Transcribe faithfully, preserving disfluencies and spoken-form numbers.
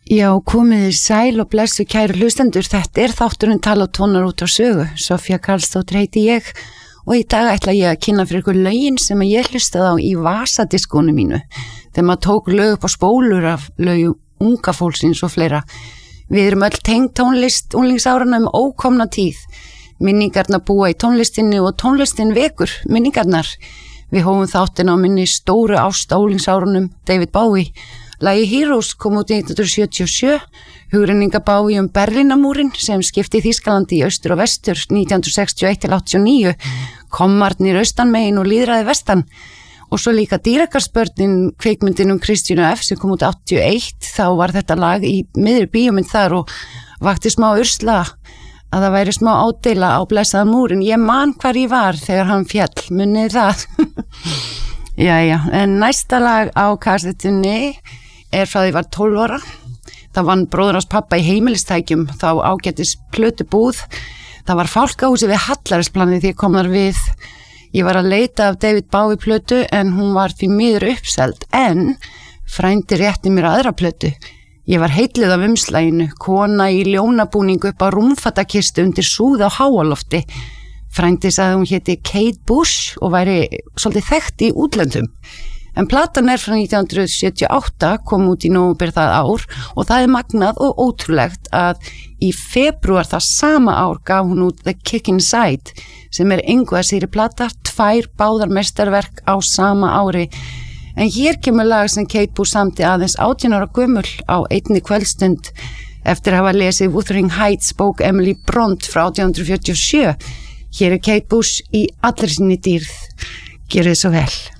Já, komiði sæl og blessu kæru hlustendur, þetta er þátturinn Tala og tónar út á sögu. Sofía Karlsdóttir heiti ég og í dag ætla ég að kynna fyrir ykkur lögin sem ég hlustaði á í vasadiskónu mínu. Þegar maður tók lög upp á spólur af lögum unga fólksins og fleira. Við erum öll tengd tónlist unglingsárana um ókomna tíð. Minningarnar búa í tónlistinni og tónlistin vekur minningarnar. Við hófum þáttin á minni stóru ást á unglingsárunum David Bowie. Lagi Heroes kom út nítján hundruð sjötíu og sjö, hugrenninga Bowie um Berlínarmúrinn sem skipti Þýskalandi í austur og vestur nítján hundruð sextíu og eitt til áttatíu og níu, kommarnir austanmegin og lýðræði vestan og svo líka Dýrakarsbörnin, kvikmyndin um Kristínu F sem kom út áttatíu og eitt, þá var þetta lag í miðri bíómynd þar og vakti smá ursla að það væri smá ádeila á blessaðan múrinn. Ég man hvar ég var þegar hann fjall, munið það. Jæja, en næsta lag á kassettunni er frá því ég var tólf ára. Það vann bróður hans pappa í heimilistækjum, þá ágætis plötubúð. Það var fálkahúsi við Hallarsplanið því ég kom þar við. Ég var að leita af David Bowie plötu en hún var því miður uppseld, en frændi rétti mér aðra plötu. Ég var heilluð af umslaginu, kona í ljónabúningu upp á rúmfattakistu undir súð á háalofti. Frændi sagði hún héti Kate Bush og væri svolítið þekkt í útlöndum. En platan er frá nítján hundruð sjötíu og átta, kom út í nóvember það ár og það er magnað og ótrúlegt að í febrúar það sama ár gaf hún út The Kick Inside sem er engu að síri plata, tvær báðar meistarverk á sama ári. En hér kemur lag sem Kate Bush samti aðeins átján ára gömul á einni kvöldstund eftir að hafa lesið Wuthering Heights bók Emily Bront frá átján hundruð fjörutíu og sjö. Hér er Kate Bush í allri sinni dýrð. Gjörið svo vel.